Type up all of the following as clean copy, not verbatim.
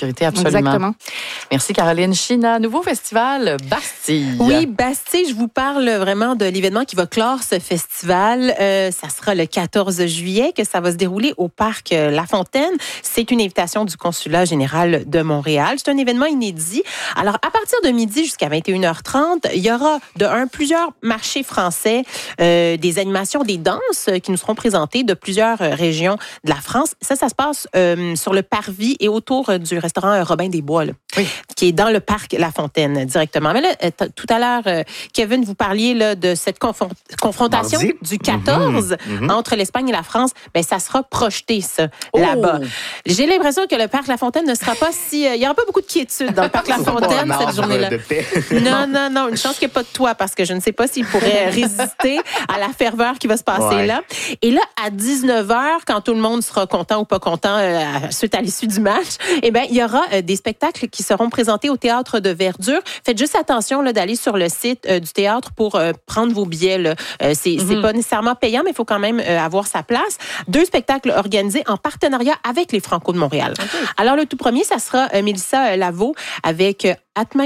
sécurité, absolument. Exactement. Merci Caroline. China, nouveau festival Bastille. Oui, Bastille, je vous parle vraiment de l'événement qui va clore ce festival. Ça sera le 14 juillet que ça va se dérouler au parc La Fontaine. C'est une invitation du Consulat général de Montréal. C'est un événement inédit. Alors, à partir de midi jusqu'à 21h30, il y aura plusieurs marchés français, des animations, des danses qui nous seront présentées de plusieurs régions de la France. Ça se passe sur le parvis et autour du restaurant Robin des Bois, là, qui est dans le parc La Fontaine directement. Mais là, tout à l'heure, Kevin, vous parliez là, de cette confrontation du 14 entre l'Espagne et la France. Ben, ça sera projeté, ça, là-bas. J'ai l'impression que le parc La Fontaine ne sera pas si... il n'y aura pas beaucoup de quiétude dans le parc La Fontaine cette journée-là. Non. Une chance qu'il n'y ait pas de toit parce que je ne sais pas s'il pourrait résister à la ferveur qui va se passer là. Et là, à 19h, quand tout le monde sera content ou pas content suite à l'issue du match, eh bien, il y aura des spectacles qui seront présentés au Théâtre de Verdure. Faites juste attention là, d'aller sur le site du théâtre pour prendre vos billets. Là. C'est pas nécessairement payant, mais il faut quand même avoir sa place. 2 spectacles organisés en partenariat avec les Franco de Montréal. Okay. Alors, le tout premier, ça sera Mélissa Laveau avec At My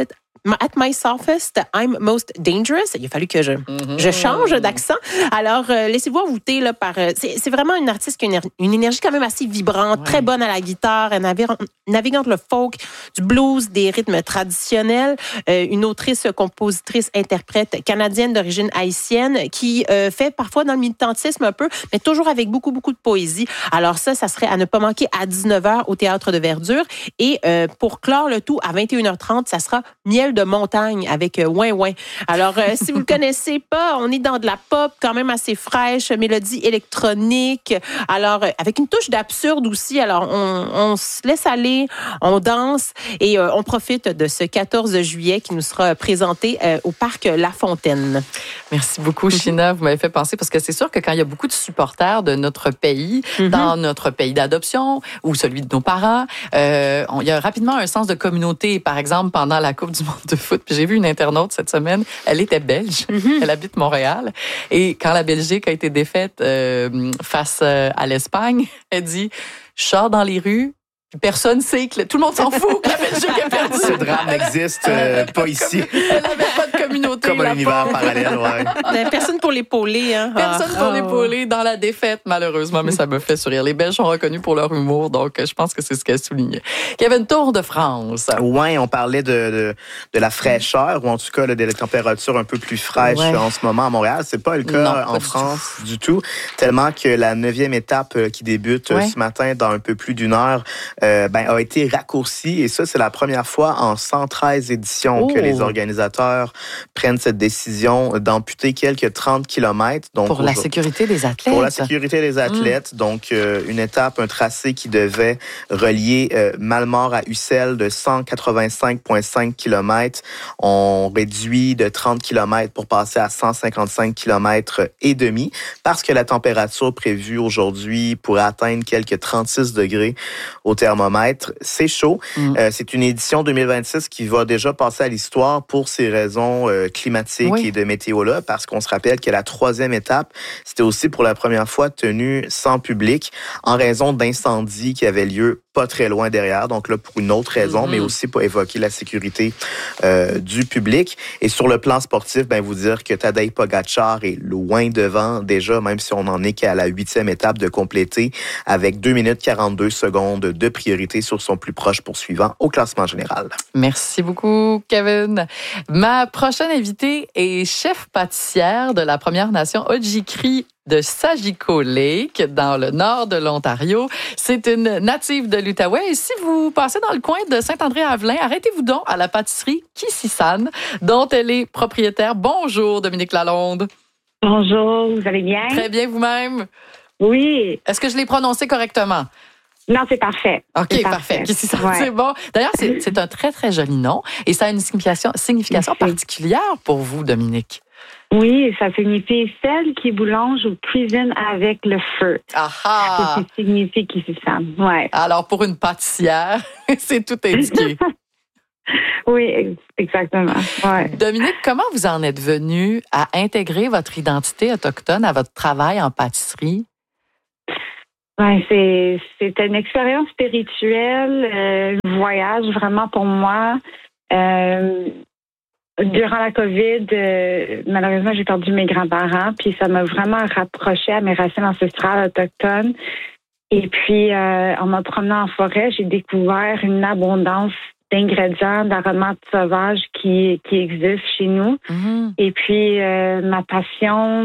Softest, I'm Most Dangerous. Il a fallu que je change d'accent. Alors, laissez-vous envoûter là, par... C'est vraiment une artiste qui a une énergie quand même assez vibrante, très bonne à la guitare. Elle navigue entre le folk, du blues, des rythmes traditionnels. Une autrice, compositrice, interprète canadienne d'origine haïtienne qui fait parfois dans le militantisme un peu, mais toujours avec beaucoup de poésie. Alors ça serait à ne pas manquer à 19h au Théâtre de Verdure. Et pour clore le tout, à 21h30, ça sera Miel de montagne avec Ouin Ouin. Alors, si vous le connaissez pas, on est dans de la pop quand même assez fraîche, mélodie électronique. Alors, avec une touche d'absurde aussi. Alors, on se laisse aller, on danse et on profite de ce 14 juillet qui nous sera présenté au parc La Fontaine. Merci beaucoup, China. Vous m'avez fait penser parce que c'est sûr que quand il y a beaucoup de supporters de notre pays, dans notre pays d'adoption ou celui de nos parents, il y a rapidement un sens de communauté. Par exemple, pendant la Coupe du monde de foot, puis j'ai vu une internaute cette semaine, elle était belge, elle habite Montréal, et quand la Belgique a été défaite face à l'Espagne, elle dit « Je sors dans les rues, personne sait que tout le monde s'en fout que la Belgique a perdu. » Ce drame n'existe pas ici. Elle n'avait pas de communauté. Comme un univers parallèle, Personne pour l'épauler. Hein? Personne pour l'épauler dans la défaite, malheureusement, mais ça me fait sourire. Les Belges sont reconnus pour leur humour, donc je pense que c'est ce qu'elle soulignait. Kevin, Tour de France. Oui, on parlait de la fraîcheur, ou en tout cas là, des températures un peu plus fraîches en ce moment à Montréal. C'est pas le cas en France du tout, tellement que la 9e étape qui débute ce matin dans un peu plus d'une heure a été raccourcie, et ça, c'est la première fois en 113 éditions que les organisateurs prennent cette décision d'amputer quelques 30 km. Donc, pour la sécurité des athlètes. Pour la sécurité des athlètes. Donc, une étape, un tracé qui devait relier Malmort à Ussel de 185,5 km. On réduit de 30 km pour passer à 155 km et demi, parce que la température prévue aujourd'hui pourrait atteindre quelques 36 degrés au thermomètre. C'est chaud. C'est une édition 2026 qui va déjà passer à l'histoire pour ces raisons climatiques et de météo-là, parce qu'on se rappelle que la 3e étape, c'était aussi pour la première fois tenue sans public en raison d'incendies qui avaient lieu pas très loin derrière. Donc là, pour une autre raison, mais aussi pour évoquer la sécurité du public. Et sur le plan sportif, vous dire que Tadej Pogačar est loin devant déjà, même si on n'en est qu'à la 8e étape de compléter, avec 2 minutes 42 secondes de priorité sur son plus proche poursuivant au classement général. Merci beaucoup, Kevin. Ma prochaine invitée est chef pâtissière de la Première Nation Ojibwe de Sagico Lake, dans le nord de l'Ontario. C'est une native de l'Outaouais. Et si vous passez dans le coin de Saint-André-Avelin, arrêtez-vous donc à la pâtisserie Kississan, dont elle est propriétaire. Bonjour, Dominique Lalonde. Bonjour, vous allez bien? Très bien, vous-même? Oui. Est-ce que je l'ai prononcé correctement? Non, c'est parfait. OK, parfait. Kississan, c'est bon. D'ailleurs, c'est un très, très joli nom et ça a une signification particulière pour vous, Dominique. Oui, ça signifie celle qui boulange ou cuisine avec le feu. Ah! C'est ce qui signifie Kississan. Ouais. Alors, pour une pâtissière, c'est tout indiqué. Oui, exactement. Ouais. Dominique, comment vous en êtes venue à intégrer votre identité autochtone à votre travail en pâtisserie? Ouais, c'est une expérience spirituelle. Je voyage vraiment pour moi. Durant la COVID, malheureusement, j'ai perdu mes grands-parents, puis ça m'a vraiment rapproché à mes racines ancestrales autochtones. Et puis, en me promenant en forêt, j'ai découvert une abondance d'ingrédients, d'aromates sauvages qui existent chez nous. Mm-hmm. Et puis, ma passion,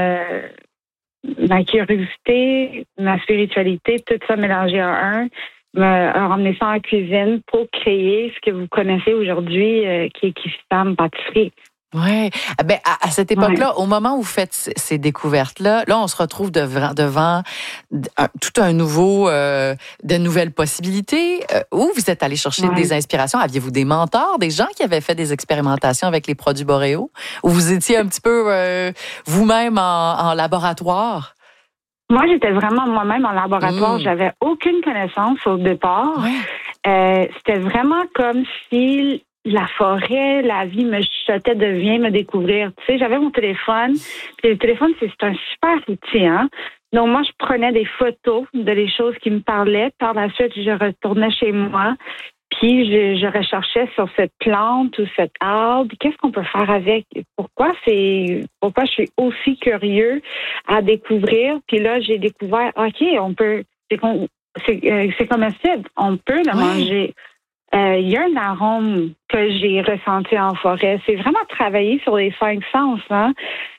ma curiosité, ma spiritualité, tout ça mélangé en un, m'a ramené ça en cuisine pour créer ce que vous connaissez aujourd'hui, qui est Kiftam Pâtisserie. Oui. Ben, à cette époque-là, au moment où vous faites ces découvertes-là, là, on se retrouve devant tout un nouveau, de nouvelles possibilités. Où vous êtes allé chercher des inspirations? Aviez-vous des mentors, des gens qui avaient fait des expérimentations avec les produits boréaux? Ou vous étiez un petit peu vous-même en laboratoire? Moi, j'étais vraiment moi-même en laboratoire. J'avais aucune connaissance au départ. C'était vraiment comme si la forêt, la vie me chuchotait de viens me découvrir. Tu sais, j'avais mon téléphone. Puis le téléphone, c'est un super outil, hein. Donc, moi, je prenais des photos de les choses qui me parlaient. Par la suite, je retournais chez moi. Puis, je recherchais sur cette plante ou cet arbre. Qu'est-ce qu'on peut faire avec? Pourquoi je suis aussi curieux à découvrir? Puis là, j'ai découvert, OK, c'est comestible. On peut le manger. Il y a un arôme que j'ai ressenti en forêt. C'est vraiment travailler sur les 5 sens, hein.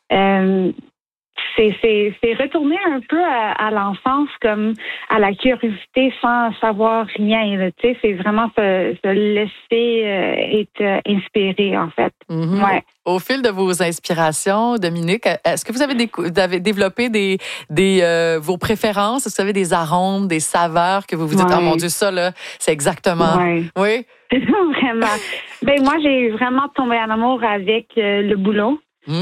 C'est retourner un peu à l'enfance, comme à la curiosité sans savoir rien. Là, tu sais, c'est vraiment se laisser être inspiré, en fait. Mm-hmm. Ouais. Au fil de vos inspirations, Dominique, est-ce que vous avez développé vos préférences? Est-ce que vous avez des arômes, des saveurs que vous vous dites, oh mon Dieu, ça, là, c'est exactement... Oui? Vraiment. Ben moi, j'ai vraiment tombé en amour avec le bouleau.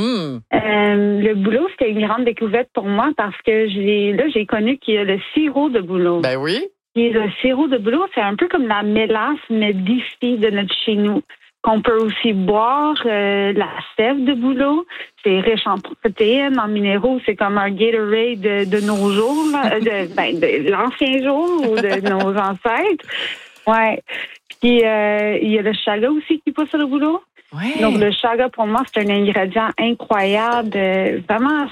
Le bouleau, c'était une grande découverte pour moi parce que j'ai connu qu'il y a le sirop de bouleau. Ben oui. Et le sirop de bouleau, c'est un peu comme la mélasse, mais d'ici, de notre chez nous. Qu'on peut aussi boire la sève de bouleau. C'est riche en protéines, en minéraux. C'est comme un Gatorade de nos jours, de l'ancien jour ou de nos ancêtres. Ouais. Puis il y a le chaga aussi qui pousse sur le bouleau. Ouais. Donc, le chaga, pour moi, c'est un ingrédient incroyable. Vraiment,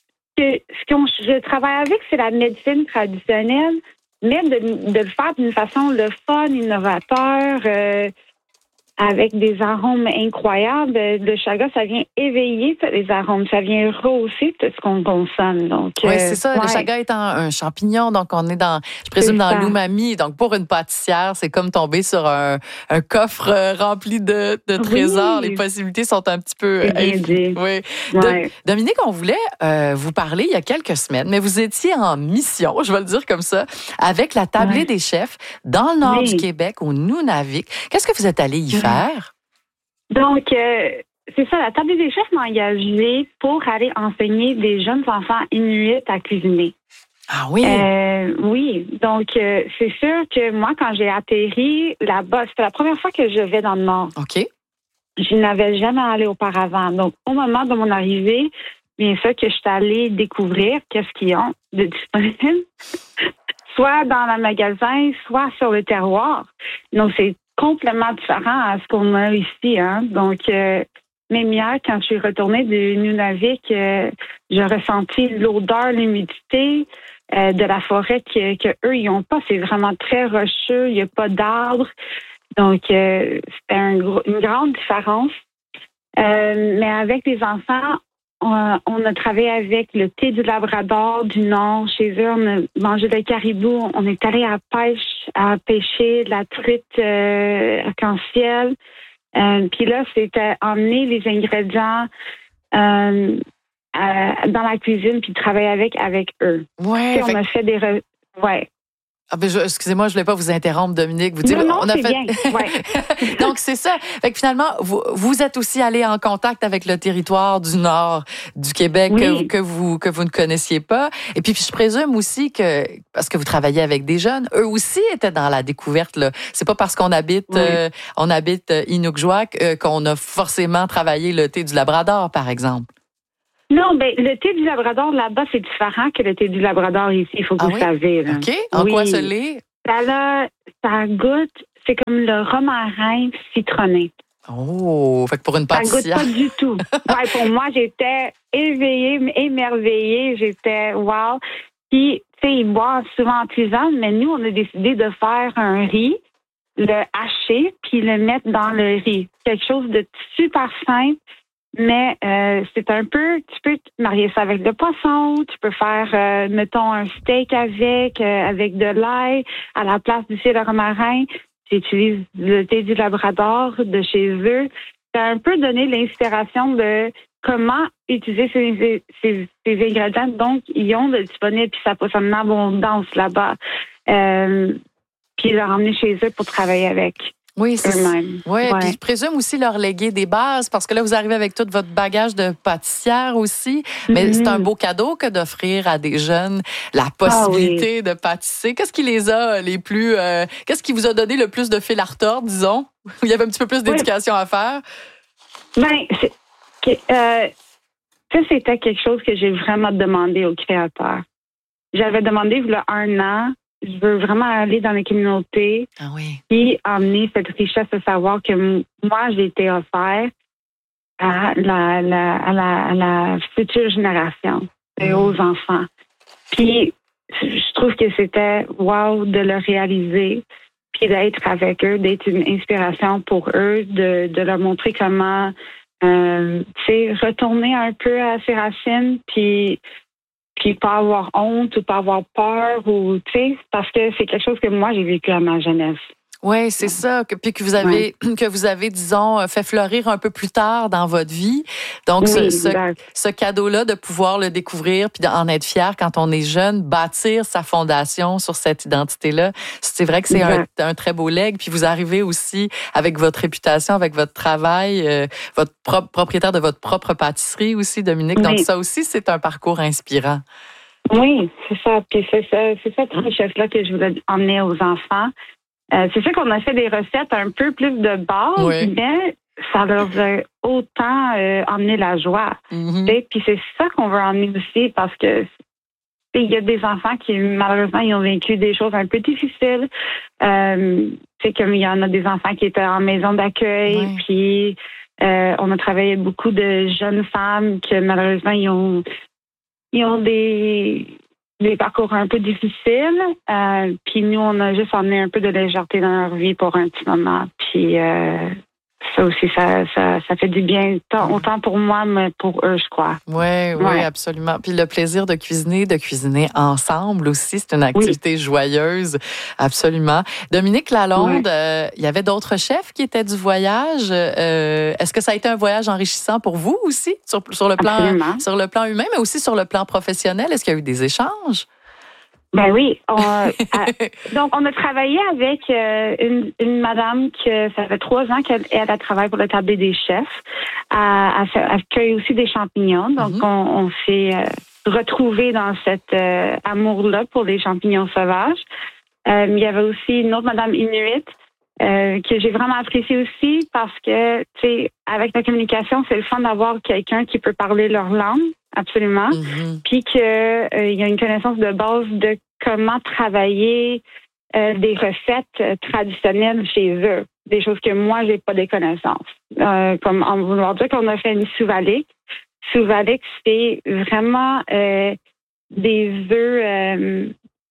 je travaille avec, c'est la médecine traditionnelle, mais de le faire d'une façon le fun, innovateur, avec des arômes incroyables. Le chaga, ça vient éveiller les arômes. Ça vient rehausser tout ce qu'on consomme. Donc, oui, c'est ça. Le chaga étant un champignon, donc on est je présume, dans l'umami. Donc, pour une pâtissière, c'est comme tomber sur un coffre rempli de trésors. Les possibilités sont un petit peu... Oui. Dominique, on voulait vous parler il y a quelques semaines, mais vous étiez en mission, je vais le dire comme ça, avec la tablée des chefs dans le nord du Québec, au Nunavik. Qu'est-ce que vous êtes allé y faire? Donc, c'est ça, la table des chefs m'a engagée pour aller enseigner des jeunes enfants inuits à cuisiner. Ah oui? Oui, donc c'est sûr que moi, quand j'ai atterri là-bas, c'était la première fois que je vais dans le Nord. OK. Je n'avais jamais allé auparavant. Donc, au moment de mon arrivée, bien sûr que je suis allée découvrir qu'est-ce qu'ils ont de disponible, soit dans le magasin, soit sur le terroir. Donc, c'est complètement différent à ce qu'on a ici, hein. Donc, même hier, quand je suis retournée du Nunavik, j'ai ressenti l'odeur, l'humidité de la forêt que eux ils n'ont pas. C'est vraiment très rocheux, il n'y a pas d'arbres. Donc, c'était une grande différence. Mais avec les enfants, on a travaillé avec le thé du Labrador du Nord. Chez eux, on a mangé de caribou. On est allé à pêcher de la truite arc-en-ciel. Puis là, c'était emmener les ingrédients dans la cuisine puis travailler avec eux. Ouais. On a fait des... Ah ben excusez-moi, je voulais pas vous interrompre, Dominique. Vous dire, non, on a c'est fait. Bien. Ouais. Donc c'est ça. Fait que finalement, vous êtes aussi allé en contact avec le territoire du nord du Québec que vous ne connaissiez pas. Et puis je présume aussi que parce que vous travaillez avec des jeunes, eux aussi étaient dans la découverte. Là, c'est pas parce qu'on habite Inukjuak qu'on a forcément travaillé le thé du Labrador, par exemple. Non, ben le thé du Labrador là-bas, c'est différent que le thé du Labrador ici, il faut que vous saviez. Là. OK. En quoi ça l'est? Ça goûte c'est comme le romarin citronné. Oh, fait que pour une Ça goûte pâtissière. pas du tout. Ouais, pour moi, j'étais émerveillée. J'étais wow. Puis, tu sais, ils boivent souvent en tisane, mais nous, on a décidé de faire un riz, le hacher, puis le mettre dans le riz. Quelque chose de super simple, mais c'est un peu, tu peux marier ça avec le poisson, tu peux faire, mettons, un steak avec de l'ail, à la place du cidre romarin. J'utilise le thé du Labrador de chez eux. Ça a un peu donné l'inspiration de comment utiliser ces ingrédients. Donc, ils ont le disponible, puis ça pousse en abondance là-bas. Puis les ramener chez eux pour travailler avec. Oui, c'est eux-mêmes. ouais, Ouais. puis je présume aussi leur léguer des bases, parce que là, vous arrivez avec tout votre bagage de pâtissière aussi. Mais c'est un beau cadeau que d'offrir à des jeunes la possibilité de pâtisser. Qu'est-ce qui les a les plus... qu'est-ce qui vous a donné le plus de fil à retordre, disons? Où il y avait un petit peu plus d'éducation à faire? Ben, ça, c'était quelque chose que j'ai vraiment demandé aux créateurs. J'avais demandé, il y a 1 an, je veux vraiment aller dans les communautés et emmener cette richesse de savoir que moi, j'ai été offert à la future génération et aux enfants. Puis, je trouve que c'était wow de le réaliser, puis d'être avec eux, d'être une inspiration pour eux, de leur montrer comment, retourner un peu à ses racines, puis pas avoir honte ou pas avoir peur, ou parce que c'est quelque chose que moi, j'ai vécu à ma jeunesse. Oui, c'est ça. Puis que vous avez, disons, fait fleurir un peu plus tard dans votre vie. Donc, ce cadeau-là, de pouvoir le découvrir puis d'en être fier quand on est jeune, bâtir sa fondation sur cette identité-là, c'est vrai que c'est un très beau legs. Puis vous arrivez aussi avec votre réputation, avec votre travail, votre propriétaire de votre propre pâtisserie aussi, Dominique. Donc, ça aussi, c'est un parcours inspirant. Oui, c'est ça. Puis c'est cette richesse-là que je voulais emmener aux enfants. C'est sûr qu'on a fait des recettes un peu plus de base, mais ça leur a autant emmené la joie. Puis c'est ça qu'on veut emmener aussi, parce que il y a des enfants qui, malheureusement, ils ont vécu des choses un peu difficiles. Comme il y en a des enfants qui étaient en maison d'accueil, puis on a travaillé beaucoup de jeunes femmes que, malheureusement, ils ont des parcours un peu difficiles. Puis nous, on a juste emmené un peu de légèreté dans leur vie pour un petit moment. Puis ça aussi, ça fait du bien, autant pour moi, mais pour eux, je crois. Oui, absolument. Puis le plaisir de cuisiner ensemble aussi, c'est une activité joyeuse, absolument. Dominique Lalonde, il y avait d'autres chefs qui étaient du voyage. Est-ce que ça a été un voyage enrichissant pour vous aussi, sur le plan humain, mais aussi sur le plan professionnel? Est-ce qu'il y a eu des échanges? Ben oui. Donc, on a travaillé avec une madame que ça fait 3 ans qu'elle a travaillé pour le tablier des chefs. Elle cueille aussi des champignons. Donc, on s'est retrouvés dans cet amour-là pour les champignons sauvages. Il y avait aussi une autre madame Inuit que j'ai vraiment appréciée aussi, parce que, tu sais, avec la communication, c'est le fun d'avoir quelqu'un qui peut parler leur langue. Absolument. Puis qu'il y a une connaissance de base de comment travailler des recettes traditionnelles chez eux. Des choses que moi, j'ai pas des connaissances. Comme en vouloir dire qu'on a fait une souvalique. Souvalique, c'est vraiment des œufs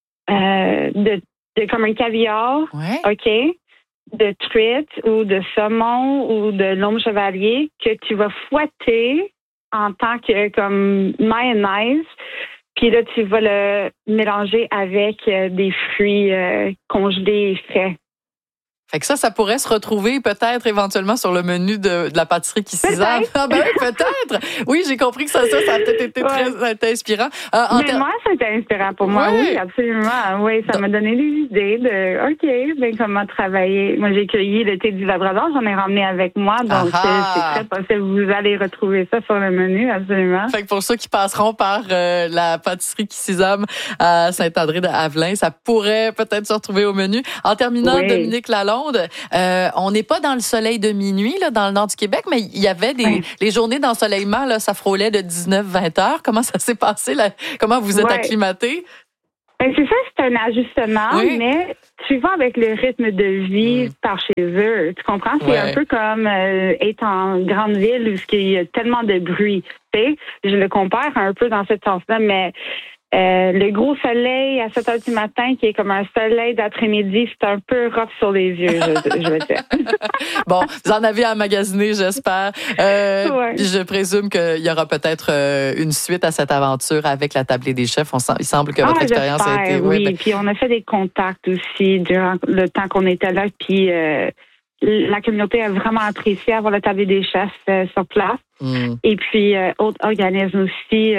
de comme un caviar, de truite ou de saumon ou de l'homme chevalier que tu vas fouetter en tant que comme mayonnaise, puis là, tu vas le mélanger avec des fruits congelés et frais. Fait que ça pourrait se retrouver peut-être éventuellement sur le menu de la pâtisserie qui s'isame. Ah ben oui, peut-être. Oui, j'ai compris que ça a peut-être été très inspirant. Mais moi, c'était inspirant pour moi. Oui, absolument. Oui, ça m'a donné des idées de, comment travailler. Moi, j'ai cueilli le thé du Labrador, j'en ai ramené avec moi, donc c'est très possible. Vous allez retrouver ça sur le menu, absolument. Fait que pour ceux qui passeront par la pâtisserie qui s'isame à Saint-André-de-Havelin, ça pourrait peut-être se retrouver au menu. En terminant, Dominique Lalonde, on n'est pas dans le soleil de minuit là, dans le nord du Québec, mais il y avait les journées d'ensoleillement, là, ça frôlait de 19-20 heures. Comment ça s'est passé? Comment vous êtes acclimaté? Ben, c'est ça, c'est un ajustement, mais tu vas avec le rythme de vie par chez eux. Tu comprends? C'est un peu comme être en grande ville où il y a tellement de bruit. Tu sais, je le compare un peu dans ce sens-là, mais le gros soleil à 7 heures du matin, qui est comme un soleil d'après-midi, c'est un peu rough sur les yeux, je veux dire. Bon, vous en avez à magasiner, j'espère. Je présume qu'il y aura peut-être une suite à cette aventure avec la tablée des chefs. Il semble que votre expérience a été... Oui, puis on a fait des contacts aussi durant le temps qu'on était là, puis la communauté a vraiment apprécié avoir la tablée des chefs sur place. Et puis, autres organismes aussi...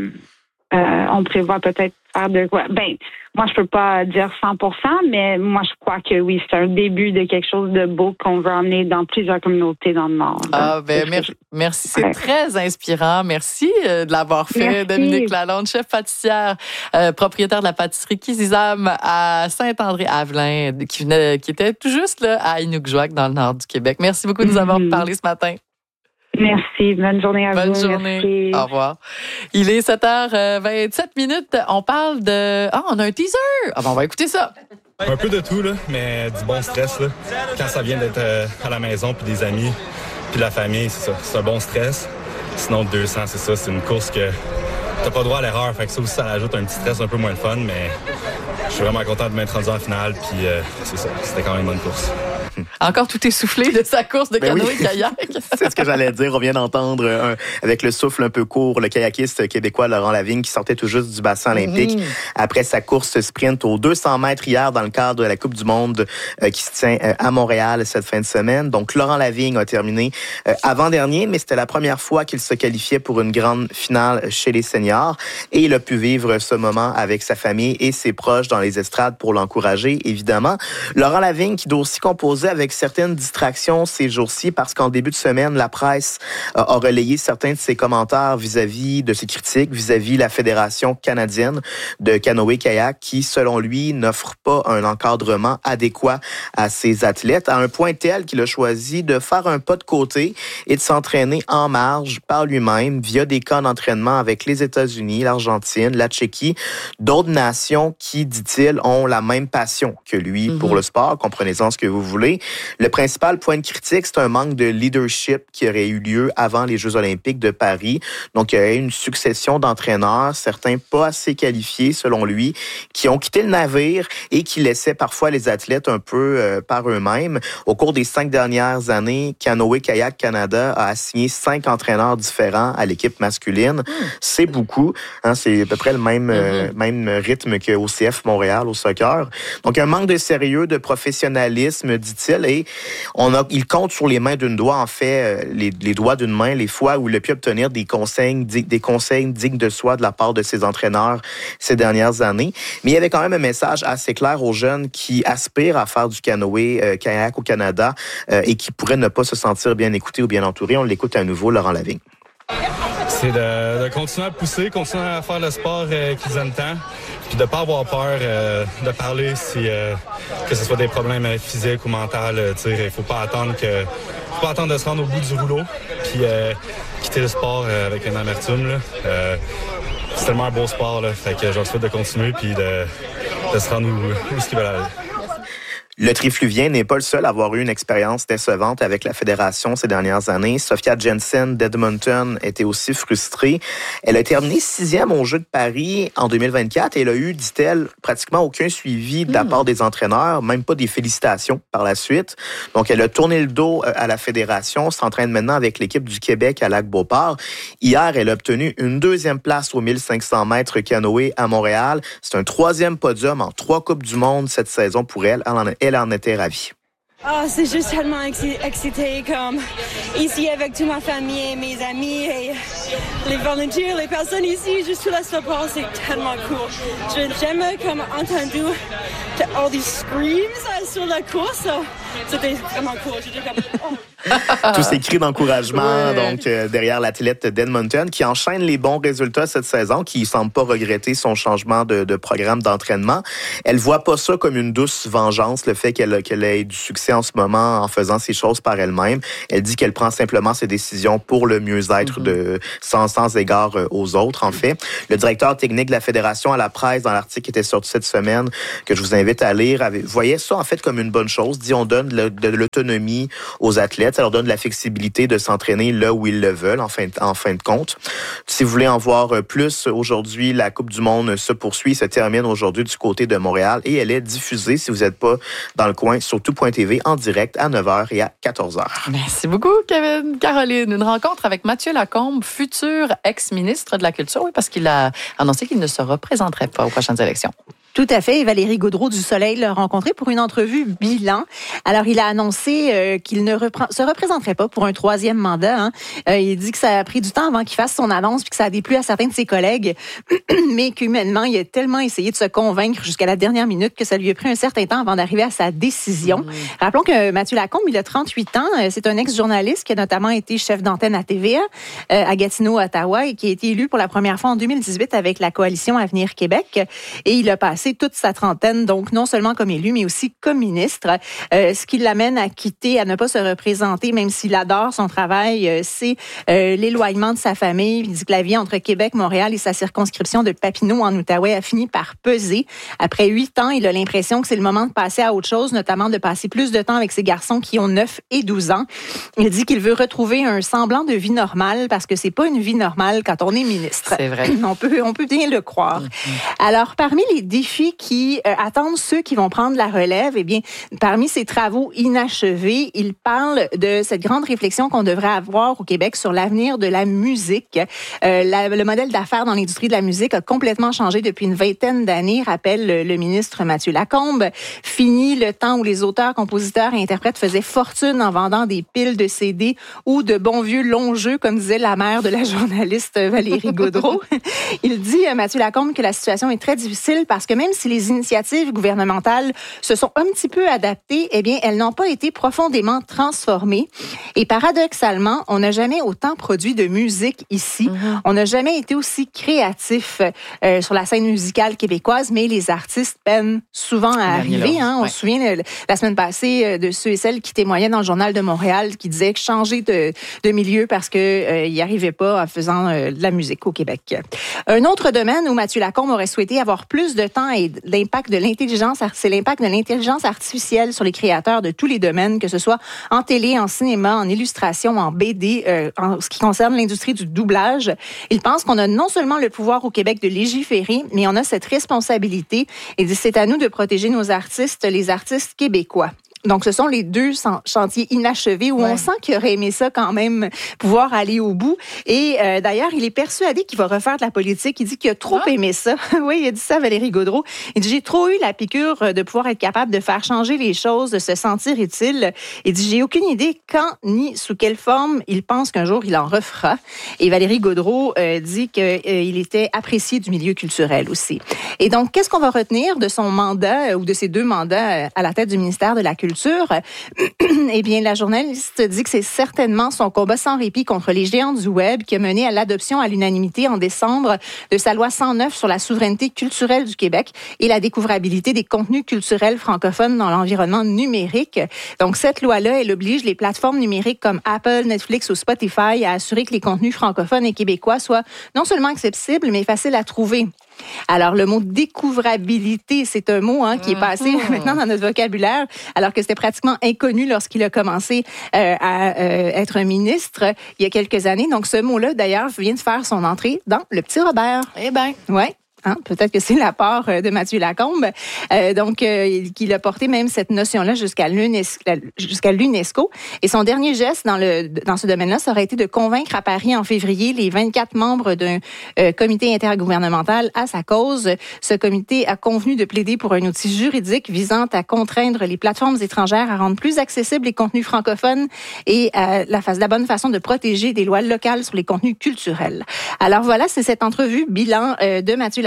on prévoit peut-être faire de quoi. Ben, moi, je peux pas dire 100%, mais moi, je crois que oui, c'est un début de quelque chose de beau qu'on veut emmener dans plusieurs communautés dans le monde. Ah, ben, merci. C'est très inspirant. Merci de l'avoir fait. Dominique Lalonde, chef pâtissière, propriétaire de la pâtisserie Kizizam à Saint-André-Avelin, qui était tout juste là, à Inukjuak, dans le nord du Québec. Merci beaucoup de nous avoir parlé ce matin. Merci. Bonne journée à vous. Bonne journée. Merci. Au revoir. Il est 7h27. On parle de... on a un teaser. On va écouter ça. Un peu de tout, là, mais du bon stress. Là. Quand ça vient d'être à la maison, puis des amis, puis la famille, c'est ça. C'est un bon stress. Sinon, 200, c'est ça. C'est une course que t'as pas droit à l'erreur. Fait que ça aussi, ça ajoute un petit stress un peu moins le fun, mais je suis vraiment content de m'être rendu en finale, puis c'est ça. C'était quand même une bonne course. Encore tout essoufflé de sa course de canoë-kayak. C'est ce que j'allais dire. On vient d'entendre, avec le souffle un peu court, le kayakiste québécois Laurent Lavigne qui sortait tout juste du bassin olympique après sa course sprint aux 200 mètres hier dans le cadre de la Coupe du monde qui se tient à Montréal cette fin de semaine. Donc, Laurent Lavigne a terminé avant-dernier, mais c'était la première fois qu'il se qualifiait pour une grande finale chez les seniors et il a pu vivre ce moment avec sa famille et ses proches dans les estrades pour l'encourager, évidemment. Laurent Lavigne qui doit aussi composer avec certaines distractions ces jours-ci parce qu'en début de semaine, la presse a relayé certains de ses commentaires vis-à-vis de ses critiques, vis-à-vis la Fédération canadienne de canoë-kayak qui, selon lui, n'offre pas un encadrement adéquat à ses athlètes, à un point tel qu'il a choisi de faire un pas de côté et de s'entraîner en marge par lui-même via des camps d'entraînement avec les États-Unis, l'Argentine, la Tchéquie, d'autres nations qui, dit-il, ont la même passion que lui pour le sport, comprenez-en ce que vous voulez. Le principal point de critique, c'est un manque de leadership qui aurait eu lieu avant les Jeux olympiques de Paris. Donc, il y aurait une succession d'entraîneurs, certains pas assez qualifiés selon lui, qui ont quitté le navire et qui laissaient parfois les athlètes un peu par eux-mêmes. Au cours des 5 dernières années, Canoë Kayak Canada a assigné 5 entraîneurs différents à l'équipe masculine. C'est beaucoup. Hein, c'est à peu près le même rythme que au CF Montréal, au soccer. Donc, un manque de sérieux, de professionnalisme, dit-il, et il compte sur les mains d'une doigt, en fait, les doigts d'une main, les fois où il a pu obtenir des conseils dignes de soi de la part de ses entraîneurs ces dernières années. Mais il y avait quand même un message assez clair aux jeunes qui aspirent à faire du canoë-kayak au Canada et qui pourraient ne pas se sentir bien écoutés ou bien entourés. On l'écoute à nouveau, Laurent Lavigne. C'est de continuer à pousser, continuer à faire le sport qu'ils aiment tant, puis de ne pas avoir peur de parler que ce soit des problèmes physiques ou mentaux. Il ne faut pas attendre de se rendre au bout du rouleau, puis quitter le sport avec une amertume. C'est tellement un beau sport, là, fait que je leur souhaite de continuer puis de se rendre où ce qu'ils veulent aller. Le trifluvien n'est pas le seul à avoir eu une expérience décevante avec la Fédération ces dernières années. Sophia Jensen d'Edmonton était aussi frustrée. Elle a terminé 6e aux Jeux de Paris en 2024 et elle a eu, dit-elle, pratiquement aucun suivi de la part des entraîneurs, même pas des félicitations par la suite. Donc, elle a tourné le dos à la Fédération, s'entraîne maintenant avec l'équipe du Québec à Lac-Beauport. Hier, elle a obtenu une 2e place aux 1500 mètres canoë à Montréal. C'est un 3e podium en 3 Coupes du monde cette saison pour elle. Elle en était ravie. Oh, c'est juste tellement excité, comme ici avec toute ma famille et mes amis et les volontaires, les personnes ici, juste tout le support, c'est tellement cool. J'aime comme entendu all these screams sur la course. So c'était vraiment cool. J'étais comme, oh. Tous ces cris d'encouragement, donc derrière l'athlète d'Edmonton, qui enchaîne les bons résultats cette saison, qui semble pas regretter son changement de programme d'entraînement. Elle voit pas ça comme une douce vengeance, le fait qu'elle ait du succès en ce moment en faisant ces choses par elle-même. Elle dit qu'elle prend simplement ses décisions pour le mieux-être sans égard aux autres, en fait. Le directeur technique de la Fédération à la presse, dans l'article qui était sorti cette semaine, que je vous invite à lire, voyait ça en fait comme une bonne chose. Dit on donne de l'autonomie aux athlètes, ça leur donne de la flexibilité de s'entraîner là où ils le veulent, en fin de compte. Si vous voulez en voir plus, aujourd'hui, la Coupe du Monde se poursuit, se termine aujourd'hui du côté de Montréal et elle est diffusée, si vous n'êtes pas dans le coin, sur tout.tv en direct à 9h et à 14h. Merci beaucoup, Kevin. Caroline, une rencontre avec Mathieu Lacombe, futur ex-ministre de la Culture, oui, parce qu'il a annoncé qu'il ne se représenterait pas aux prochaines élections. Tout à fait. Valérie Gaudreault du Soleil l'a rencontré pour une entrevue bilan. Alors, il a annoncé qu'il ne se représenterait pas pour un 3e mandat. Il dit que ça a pris du temps avant qu'il fasse son annonce puis que ça a déplu à certains de ses collègues, mais qu'humainement, il a tellement essayé de se convaincre jusqu'à la dernière minute que ça lui a pris un certain temps avant d'arriver à sa décision. Rappelons que Mathieu Lacombe, il a 38 ans. C'est un ex-journaliste qui a notamment été chef d'antenne à TVA, à Gatineau, Ottawa, et qui a été élu pour la première fois en 2018 avec la coalition Avenir Québec. Et il a passé toute sa trentaine, donc non seulement comme élu, mais aussi comme ministre. Ce qui l'amène à quitter, à ne pas se représenter, même s'il adore son travail, c'est l'éloignement de sa famille. Il dit que la vie entre Québec, Montréal et sa circonscription de Papineau en Outaouais a fini par peser. Après 8 ans, il a l'impression que c'est le moment de passer à autre chose, notamment de passer plus de temps avec ses garçons qui ont 9 et 12 ans. Il dit qu'il veut retrouver un semblant de vie normale parce que c'est pas une vie normale quand on est ministre. C'est vrai. On peut bien le croire. Alors, parmi les défis qui attendent ceux qui vont prendre la relève, eh bien, parmi ces travaux inachevés, il parle de cette grande réflexion qu'on devrait avoir au Québec sur l'avenir de la musique. Le modèle d'affaires dans l'industrie de la musique a complètement changé depuis une vingtaine d'années, rappelle le ministre Mathieu Lacombe. Fini le temps où les auteurs, compositeurs et interprètes faisaient fortune en vendant des piles de CD ou de bons vieux longs jeux, comme disait la mère de la journaliste Valérie Gaudreault. Il dit, Mathieu Lacombe, que la situation est très difficile parce que même si les initiatives gouvernementales se sont un petit peu adaptées, eh bien, elles n'ont pas été profondément transformées. Et paradoxalement, on n'a jamais autant produit de musique ici. On n'a jamais été aussi créatif sur la scène musicale québécoise, mais les artistes peinent souvent à arriver. On se souvient la semaine passée de ceux et celles qui témoignaient dans le Journal de Montréal qui disaient que changer de milieu parce qu'ils n'y arrivaient pas en faisant de la musique au Québec. Un autre domaine où Mathieu Lacombe aurait souhaité avoir plus de temps et l'impact de l'intelligence, c'est l'impact de l'intelligence artificielle sur les créateurs de tous les domaines, que ce soit en télé, en cinéma, en illustration, en BD, en ce qui concerne l'industrie du doublage. Il pense qu'on a non seulement le pouvoir au Québec de légiférer, mais on a cette responsabilité et c'est à nous de protéger nos artistes, les artistes québécois. Donc, ce sont les deux chantiers inachevés où on sent qu'il aurait aimé ça quand même, pouvoir aller au bout. Et d'ailleurs, il est persuadé qu'il va refaire de la politique. Il dit qu'il a trop aimé ça. Oui, il a dit ça à Valérie Gaudreault. Il dit, j'ai trop eu la piqûre de pouvoir être capable de faire changer les choses, de se sentir utile. Il dit, j'ai aucune idée quand ni sous quelle forme il pense qu'un jour il en refera. Et Valérie Gaudreault dit qu'il était apprécié du milieu culturel aussi. Et donc, qu'est-ce qu'on va retenir de son mandat ou de ses 2 mandats à la tête du ministère de la Culture? Eh bien, la journaliste dit que c'est certainement son combat sans répit contre les géants du web qui a mené à l'adoption à l'unanimité en décembre de sa loi 109 sur la souveraineté culturelle du Québec et la découvrabilité des contenus culturels francophones dans l'environnement numérique. Donc, cette loi-là, elle oblige les plateformes numériques comme Apple, Netflix ou Spotify à assurer que les contenus francophones et québécois soient non seulement accessibles, mais faciles à trouver. Alors, le mot découvrabilité, c'est un mot qui est passé maintenant dans notre vocabulaire, alors que c'était pratiquement inconnu lorsqu'il a commencé à être un ministre il y a quelques années. Donc, ce mot-là, d'ailleurs, vient de faire son entrée dans Le Petit Robert. Eh bien. Ouais. Peut-être que c'est la part de Mathieu Lacombe. Qu'il a porté même cette notion-là jusqu'à l'UNESCO. Et son dernier geste dans ce domaine-là, ça aurait été de convaincre à Paris en février les 24 membres d'un comité intergouvernemental à sa cause. Ce comité a convenu de plaider pour un outil juridique visant à contraindre les plateformes étrangères à rendre plus accessibles les contenus francophones et la bonne façon de protéger des lois locales sur les contenus culturels. Alors voilà, c'est cette entrevue bilan de Mathieu Lacombe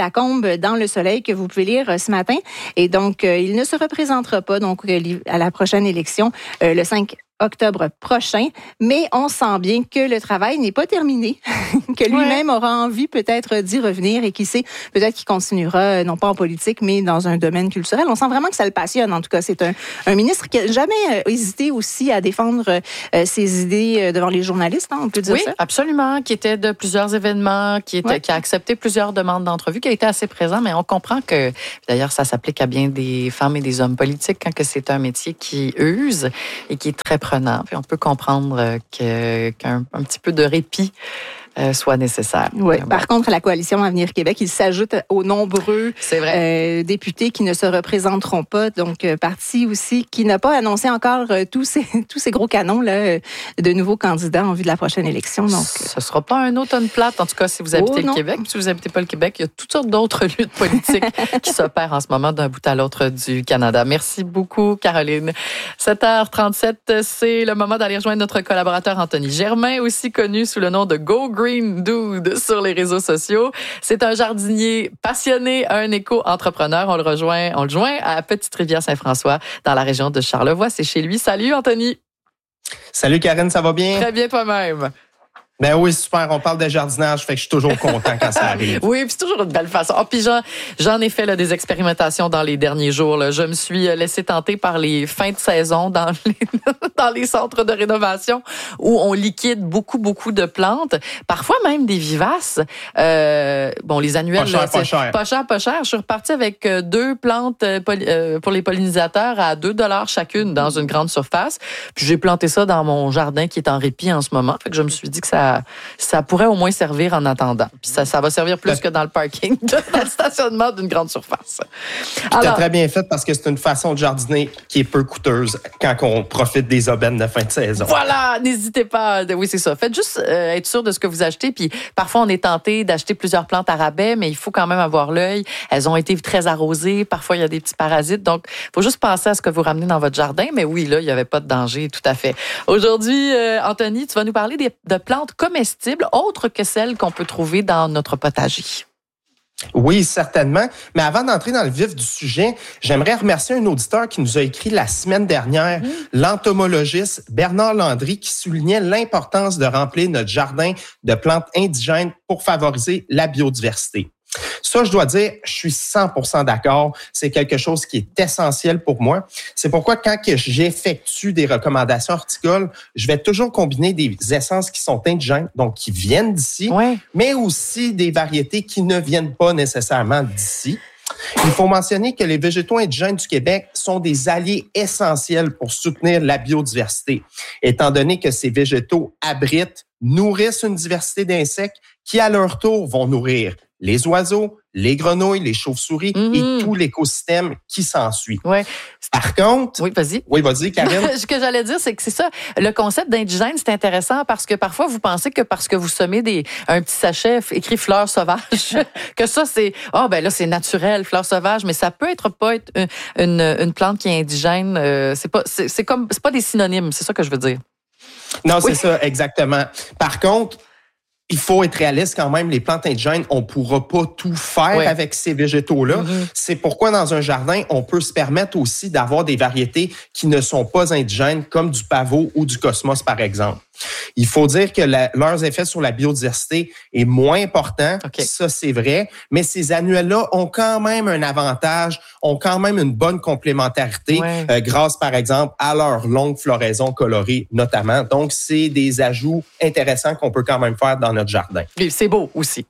Lacombe dans Le Soleil que vous pouvez lire ce matin. Et donc, il ne se représentera pas donc à la prochaine élection le 5 octobre prochain, mais on sent bien que le travail n'est pas terminé, que lui-même aura envie peut-être d'y revenir et qui sait, peut-être qu'il continuera, non pas en politique, mais dans un domaine culturel. On sent vraiment que ça le passionne. En tout cas, c'est un ministre qui n'a jamais hésité aussi à défendre ses idées devant les journalistes, hein, on peut dire ça? Oui, absolument, qui était de plusieurs événements, qui a accepté plusieurs demandes d'entrevue, qui a été assez présent, mais on comprend que, d'ailleurs, ça s'applique à bien des femmes et des hommes politiques, hein, que c'est un métier qui use et qui est très prenant. Puis on peut comprendre qu'un petit peu de répit soit nécessaire. Oui. Par contre, à la Coalition Avenir Québec, il s'ajoute aux nombreux députés qui ne se représenteront pas. Donc, parti aussi qui n'a pas annoncé encore tous ces gros canons là, de nouveaux candidats en vue de la prochaine élection. Donc, ce ne sera pas un automne plate, en tout cas, si vous habitez le Québec. Si vous n'habitez pas le Québec, il y a toutes sortes d'autres luttes politiques qui s'opèrent en ce moment d'un bout à l'autre du Canada. Merci beaucoup, Caroline. 7h37, c'est le moment d'aller rejoindre notre collaborateur Anthony Germain, aussi connu sous le nom de Go Green Dude sur les réseaux sociaux. C'est un jardinier passionné, un éco-entrepreneur. On le joint à Petite-Rivière-Saint-François, dans la région de Charlevoix. C'est chez lui. Salut, Anthony. Salut, Karine, ça va bien? Très bien, toi-même. Ben oui, super. On parle de jardinage, fait que je suis toujours content quand ça arrive. Oui, puis c'est toujours une belle façon. Oh, puis j'en ai fait là, des expérimentations dans les derniers jours. Là. Je me suis laissé tenter par les fins de saison dans les centres de rénovation où on liquide beaucoup de plantes, parfois même des vivaces. Les annuelles, pas cher. Pas cher. Je suis repartie avec 2 plantes pour les pollinisateurs à $2 chacune dans une grande surface. Puis j'ai planté ça dans mon jardin qui est en répit en ce moment. Fait que je me suis dit que ça pourrait au moins servir en attendant. Puis ça va servir plus que dans le parking, dans le stationnement d'une grande surface. Tu as très bien fait parce que c'est une façon de jardiner qui est peu coûteuse quand on profite des aubaines de fin de saison. Voilà, n'hésitez pas. Oui, c'est ça. Faites juste être sûr de ce que vous achetez. Puis parfois, on est tenté d'acheter plusieurs plantes à rabais, mais il faut quand même avoir l'œil. Elles ont été très arrosées. Parfois, il y a des petits parasites. Donc, il faut juste penser à ce que vous ramenez dans votre jardin. Mais oui, là, il n'y avait pas de danger, tout à fait. Aujourd'hui, Anthony, tu vas nous parler de plantes comestibles autres que celles qu'on peut trouver dans notre potager. Oui, certainement. Mais avant d'entrer dans le vif du sujet, j'aimerais remercier un auditeur qui nous a écrit la semaine dernière, l'entomologiste Bernard Landry, qui soulignait l'importance de remplir notre jardin de plantes indigènes pour favoriser la biodiversité. Ça, je dois dire, je suis 100% d'accord. C'est quelque chose qui est essentiel pour moi. C'est pourquoi quand j'effectue des recommandations horticoles, je vais toujours combiner des essences qui sont indigènes, donc qui viennent d'ici, mais aussi des variétés qui ne viennent pas nécessairement d'ici. Il faut mentionner que les végétaux indigènes du Québec sont des alliés essentiels pour soutenir la biodiversité, étant donné que ces végétaux abritent, nourrissent une diversité d'insectes qui, à leur tour, vont nourrir les oiseaux, les grenouilles, les chauves-souris et tout l'écosystème qui s'ensuit. Ouais. Par contre... Oui, vas-y. Oui, vas-y, Karine. Ce que j'allais dire, c'est que c'est ça. Le concept d'indigène, c'est intéressant parce que parfois, vous pensez que parce que vous semez un petit sachet écrit fleurs sauvages, que ça, c'est... là, c'est naturel, fleurs sauvages, mais ça peut pas être une plante qui est indigène. C'est pas des synonymes, c'est ça que je veux dire. Non, c'est ça, exactement. Par contre, il faut être réaliste quand même. Les plantes indigènes, on ne pourra pas tout faire avec ces végétaux-là. C'est pourquoi dans un jardin, on peut se permettre aussi d'avoir des variétés qui ne sont pas indigènes, comme du pavot ou du cosmos, par exemple. Il faut dire que leurs effets sur la biodiversité est moins important. Ça, c'est vrai. Mais ces annuels-là ont quand même un avantage, ont quand même une bonne complémentarité grâce, par exemple, à leur longue floraison colorée, notamment. Donc, c'est des ajouts intéressants qu'on peut quand même faire dans notre jardin. Et c'est beau aussi.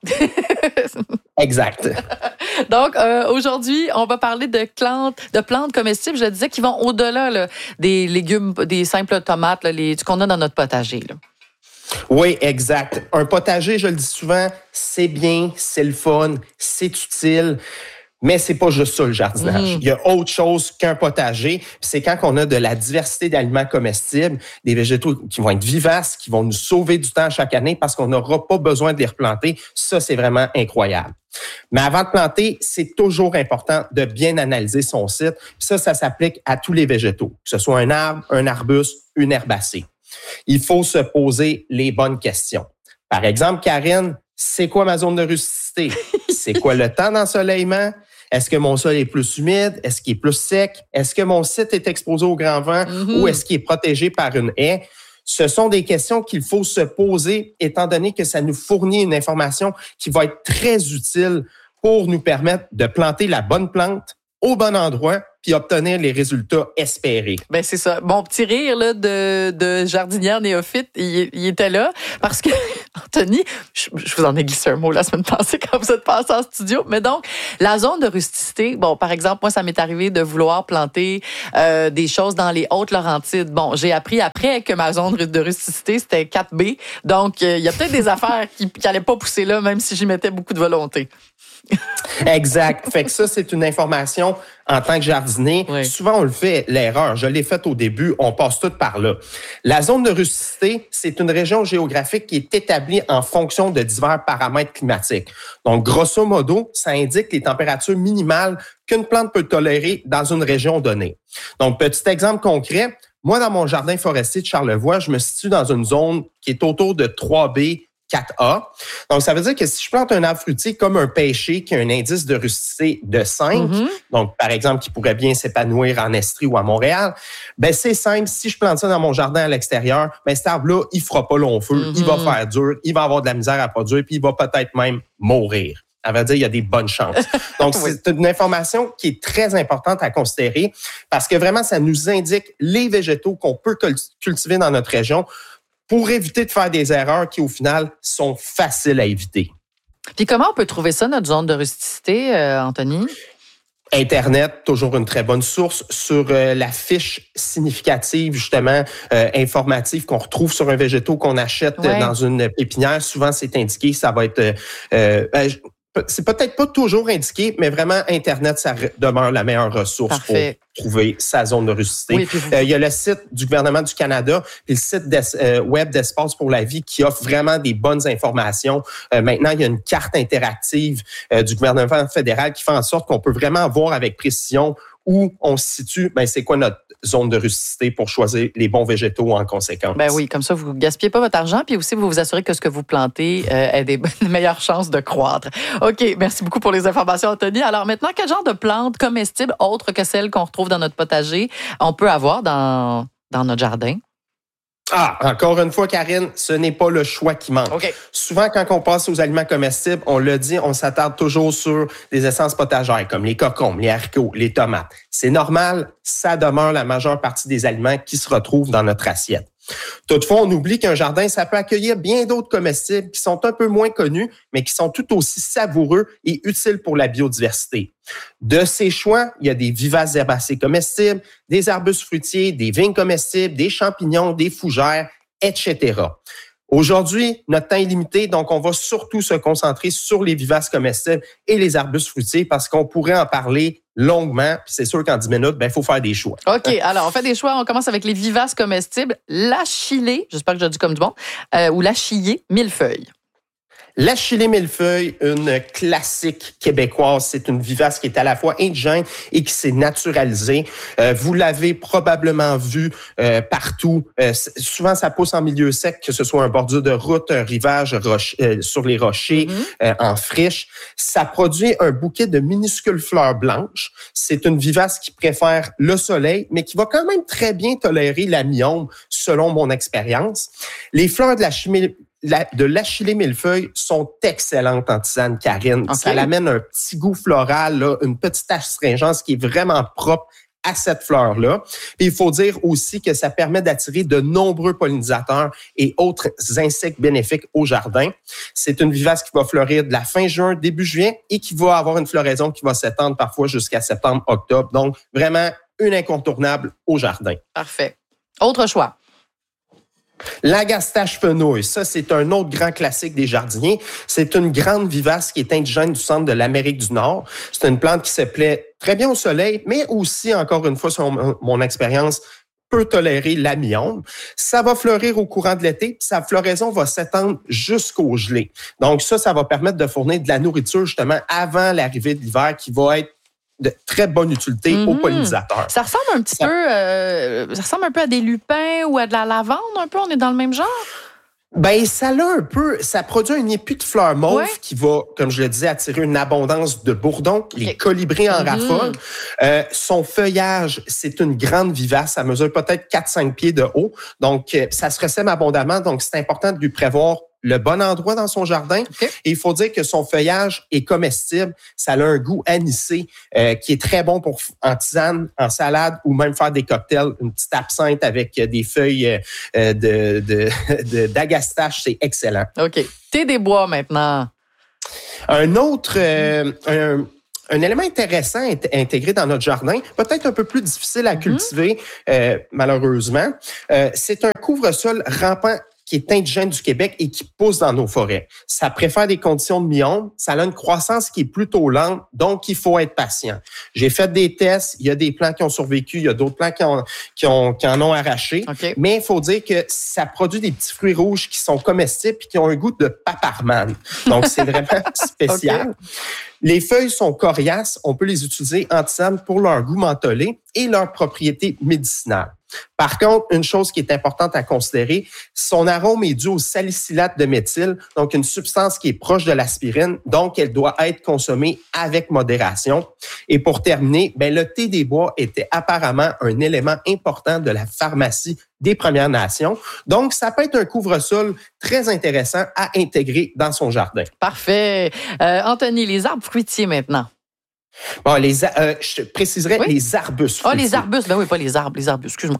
Exact. Donc, aujourd'hui, on va parler de plantes comestibles, je disais, qui vont au-delà là, des légumes, des simples tomates, ce qu'on a dans notre potager. Là. Oui, exact. Un potager, je le dis souvent, c'est bien, c'est le fun, c'est utile. Mais c'est pas juste ça, le jardinage. Il y a autre chose qu'un potager. Puis c'est quand on a de la diversité d'aliments comestibles, des végétaux qui vont être vivaces, qui vont nous sauver du temps chaque année parce qu'on n'aura pas besoin de les replanter. Ça, c'est vraiment incroyable. Mais avant de planter, c'est toujours important de bien analyser son site. Puis ça s'applique à tous les végétaux, que ce soit un arbre, un arbuste, une herbacée. Il faut se poser les bonnes questions. Par exemple, Karine, c'est quoi ma zone de rusticité? C'est quoi le temps d'ensoleillement? Est-ce que mon sol est plus humide? Est-ce qu'il est plus sec? Est-ce que mon site est exposé au grand vent ou est-ce qu'il est protégé par une haie? Ce sont des questions qu'il faut se poser, étant donné que ça nous fournit une information qui va être très utile pour nous permettre de planter la bonne plante au bon endroit puis obtenir les résultats espérés. Ben c'est ça. Mon petit rire là de jardinière néophyte, il était là parce que Anthony, je vous en ai glissé un mot la semaine passée quand vous êtes passé en studio, mais donc la zone de rusticité, bon par exemple moi ça m'est arrivé de vouloir planter des choses dans les Hautes-Laurentides. Bon, j'ai appris après que ma zone de rusticité c'était 4B, donc il y a peut-être des affaires qui allaient pas pousser là même si j'y mettais beaucoup de volonté. Exact. Fait que ça, c'est une information en tant que jardinier. Oui. Souvent, on le fait, l'erreur. Je l'ai faite au début. On passe tout par là. La zone de rusticité, c'est une région géographique qui est établie en fonction de divers paramètres climatiques. Donc, grosso modo, ça indique les températures minimales qu'une plante peut tolérer dans une région donnée. Donc, petit exemple concret. Moi, dans mon jardin forestier de Charlevoix, je me situe dans une zone qui est autour de 3B, 4A. Donc, ça veut dire que si je plante un arbre fruitier comme un pêcher qui a un indice de rusticité de 5, donc, par exemple, qui pourrait bien s'épanouir en Estrie ou à Montréal, ben c'est simple. Si je plante ça dans mon jardin à l'extérieur, ben cet arbre-là, il fera pas long feu, il va faire dur, il va avoir de la misère à produire, puis il va peut-être même mourir. Ça veut dire qu'il y a des bonnes chances. Donc, c'est une information qui est très importante à considérer parce que vraiment, ça nous indique les végétaux qu'on peut cultiver dans notre région pour éviter de faire des erreurs qui, au final, sont faciles à éviter. Puis comment on peut trouver ça, notre zone de rusticité, Anthony? Internet, toujours une très bonne source. Sur la fiche significative, justement, informative qu'on retrouve sur un végétaux qu'on achète dans une pépinière, souvent, c'est indiqué, ça va être... c'est peut-être pas toujours indiqué, mais vraiment, Internet, ça demeure la meilleure ressource pour trouver sa zone de rusticité. Oui, il y a le site du gouvernement du Canada puis le site web d'Espace pour la vie qui offre vraiment des bonnes informations. Maintenant, il y a une carte interactive du gouvernement fédéral qui fait en sorte qu'on peut vraiment voir avec précision où on se situe, ben c'est quoi notre zone de rusticité pour choisir les bons végétaux en conséquence. Ben oui, comme ça, vous ne gaspillez pas votre argent, puis aussi, vous vous assurez que ce que vous plantez ait des meilleures chances de croître. OK, merci beaucoup pour les informations, Anthony. Alors maintenant, quel genre de plantes comestibles, autres que celles qu'on retrouve dans notre potager, on peut avoir dans notre jardin? Ah, encore une fois, Karine, ce n'est pas le choix qui manque. Okay. Souvent, quand on passe aux aliments comestibles, on le dit, on s'attarde toujours sur des essences potagères comme les concombres, les haricots, les tomates. C'est normal, ça demeure la majeure partie des aliments qui se retrouvent dans notre assiette. Toutefois, on oublie qu'un jardin, ça peut accueillir bien d'autres comestibles qui sont un peu moins connus, mais qui sont tout aussi savoureux et utiles pour la biodiversité. De ces choix, il y a des vivaces herbacées comestibles, des arbustes fruitiers, des vignes comestibles, des champignons, des fougères, etc. Aujourd'hui, notre temps est limité, donc on va surtout se concentrer sur les vivaces comestibles et les arbustes fruitiers parce qu'on pourrait en parler longuement. Puis c'est sûr qu'en 10 minutes, il faut faire des choix. OK, alors on fait des choix. On commence avec les vivaces comestibles. L'achillée, j'espère que j'ai dit comme du bon, ou l'achillée millefeuille. L'achillée millefeuille, une classique québécoise, c'est une vivace qui est à la fois indigène et qui s'est naturalisée. Vous l'avez probablement vu partout. Souvent, ça pousse en milieu sec, que ce soit un bordure de route, un rivage sur les rochers, en friche. Ça produit un bouquet de minuscules fleurs blanches. C'est une vivace qui préfère le soleil, mais qui va quand même très bien tolérer la mi-ombre, selon mon expérience. Les fleurs de l'achillée millefeuille sont excellentes en tisane, Karine. Okay. Ça l'amène un petit goût floral, là, une petite astringence qui est vraiment propre à cette fleur-là. Puis il faut dire aussi que ça permet d'attirer de nombreux pollinisateurs et autres insectes bénéfiques au jardin. C'est une vivace qui va fleurir de la fin juin, début juillet et qui va avoir une floraison qui va s'étendre parfois jusqu'à septembre, octobre. Donc, vraiment une incontournable au jardin. Parfait. Autre choix. L'agastache fenouil, ça, c'est un autre grand classique des jardiniers. C'est une grande vivace qui est indigène du centre de l'Amérique du Nord. C'est une plante qui se plaît très bien au soleil, mais aussi, encore une fois, selon mon expérience, peut tolérer la mi-ombre. Ça va fleurir au courant de l'été, puis sa floraison va s'étendre jusqu'au gelé. Donc ça va permettre de fournir de la nourriture, justement, avant l'arrivée de l'hiver, qui va être de très bonne utilité aux pollinisateurs. Ça ressemble un petit peu, ça ressemble un peu à des lupins ou à de la lavande, un peu. On est dans le même genre? Ben, ça produit un épi de fleurs mauves qui va, comme je le disais, attirer une abondance de bourdons. Les colibris en raffolent. Son feuillage, c'est une grande vivace. Ça mesure peut-être 4-5 pieds de haut. Donc, ça se ressème abondamment. Donc, c'est important de lui prévoir le bon endroit dans son jardin. Okay. Et il faut dire que son feuillage est comestible. Ça a un goût anisé qui est très bon pour en tisane, en salade ou même faire des cocktails. Une petite absinthe avec des feuilles d'agastache, c'est excellent. OK. Thé des bois maintenant. Un autre... Un élément intéressant intégré dans notre jardin, peut-être un peu plus difficile à cultiver, malheureusement, c'est un couvre-sol rampant qui est indigène du Québec et qui pousse dans nos forêts. Ça préfère des conditions de mi-ombre, ça a une croissance qui est plutôt lente, donc il faut être patient. J'ai fait des tests, il y a des plants qui ont survécu, il y a d'autres plants qui en ont arraché, mais il faut dire que ça produit des petits fruits rouges qui sont comestibles et qui ont un goût de paparman. Donc, c'est vraiment spécial. Les feuilles sont coriaces, on peut les utiliser en tisane pour leur goût mentholé et leurs propriétés médicinales. Par contre, une chose qui est importante à considérer, son arôme est dû au salicylate de méthyle, donc une substance qui est proche de l'aspirine, donc elle doit être consommée avec modération. Et pour terminer, le thé des bois était apparemment un élément important de la pharmacie des Premières Nations. Donc, ça peut être un couvre-sol très intéressant à intégrer dans son jardin. Parfait. Anthony, les arbres fruitiers maintenant. Bon, je préciserais les arbustes fruitiers. Les arbustes. Ben oui, pas les arbres, excuse-moi.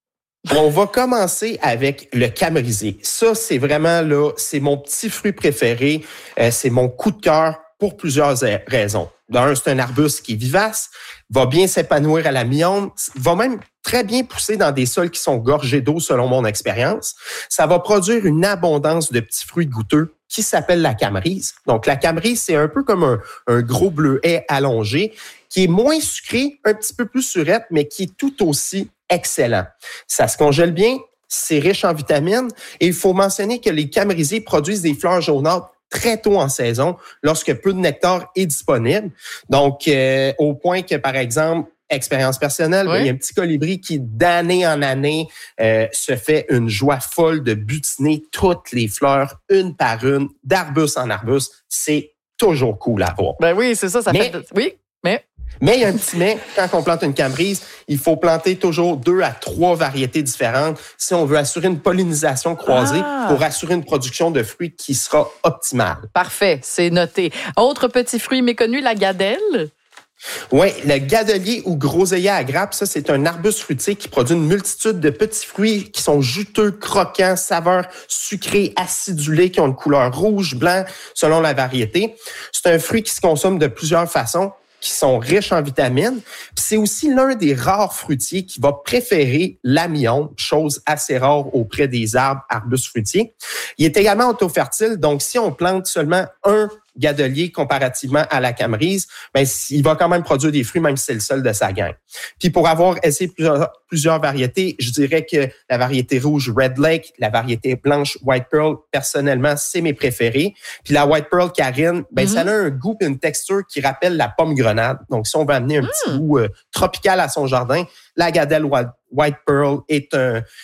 On va commencer avec le camérisier. Ça, c'est vraiment c'est mon petit fruit préféré. C'est mon coup de cœur pour plusieurs raisons. D'un, c'est un arbuste qui est vivace, va bien s'épanouir à la mi-ombre, va même très bien pousser dans des sols qui sont gorgés d'eau selon mon expérience. Ça va produire une abondance de petits fruits goûteux qui s'appelle la camerise. Donc, la camerise, c'est un peu comme un gros bleuet allongé qui est moins sucré, un petit peu plus surette, mais qui est tout aussi excellent. Ça se congèle bien, c'est riche en vitamines et il faut mentionner que les camérisiers produisent des fleurs jaunâtres très tôt en saison, lorsque peu de nectar est disponible. Donc, au point que, par exemple, expérience personnelle, il y a un petit colibri qui, d'année en année, se fait une joie folle de butiner toutes les fleurs, une par une, d'arbuste en arbuste. C'est toujours cool à voir. Ben oui, c'est ça, fait... Oui, mais il y a un petit mais, quand on plante une camerise, il faut planter toujours 2 à 3 variétés différentes si on veut assurer une pollinisation croisée pour assurer une production de fruits qui sera optimale. Parfait, c'est noté. Autre petit fruit méconnu, la gadelle? Oui, le gadelier ou groseillier à grappe, ça, c'est un arbuste fruitier qui produit une multitude de petits fruits qui sont juteux, croquants, saveurs sucrées, acidulées, qui ont une couleur rouge, blanc, selon la variété. C'est un fruit qui se consomme de plusieurs façons, qui sont riches en vitamines. Puis c'est aussi l'un des rares fruitiers qui va préférer la mi-ombre, chose assez rare auprès des arbustes fruitiers. Il est également autofertile, donc si on plante seulement un gadelier comparativement à la camerise, il va quand même produire des fruits, même si c'est le seul de sa gang. Puis pour avoir essayé plusieurs variétés, je dirais que la variété rouge Red Lake, la variété blanche White Pearl, personnellement, c'est mes préférés. Puis la White Pearl Karine, ça a un goût et une texture qui rappelle la pomme grenade. Donc si on veut amener un petit goût tropical à son jardin, la gadelle White Pearl est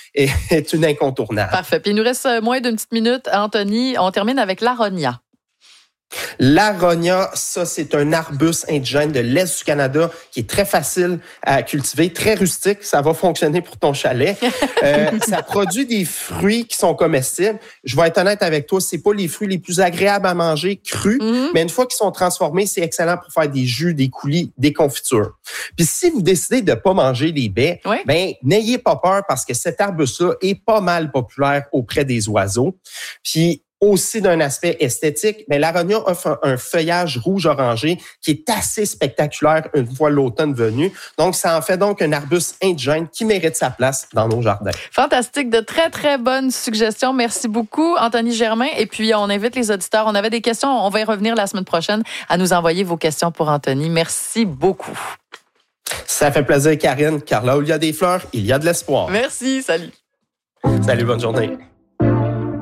une incontournable. Parfait. Puis il nous reste moins d'une petite minute. Anthony, on termine avec l'aronia. L'aronia, ça, c'est un arbuste indigène de l'Est du Canada qui est très facile à cultiver, très rustique. Ça va fonctionner pour ton chalet. Ça produit des fruits qui sont comestibles. Je vais être honnête avec toi, c'est pas les fruits les plus agréables à manger crus, mais une fois qu'ils sont transformés, c'est excellent pour faire des jus, des coulis, des confitures. Puis si vous décidez de pas manger les baies, n'ayez pas peur parce que cet arbuste-là est pas mal populaire auprès des oiseaux. Puis aussi d'un aspect esthétique, l'aronia offre un feuillage rouge-orangé qui est assez spectaculaire une fois l'automne venu. Donc, ça en fait donc un arbuste indigène qui mérite sa place dans nos jardins. Fantastique, de très, très bonnes suggestions. Merci beaucoup, Anthony Germain. Et puis, on invite les auditeurs. On avait des questions. On va y revenir la semaine prochaine à nous envoyer vos questions pour Anthony. Merci beaucoup. Ça fait plaisir, Karine, car là où il y a des fleurs, il y a de l'espoir. Merci, salut. Salut, bonne journée.